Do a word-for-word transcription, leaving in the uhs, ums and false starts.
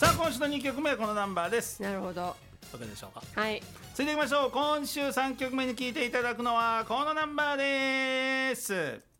さあ今週のにきょくめはこのナンバーです。 なるほど。 どれでしょうか。 はい。 続いていきましょう。今週さんきょくめに聴いていただくのはこのナンバーです。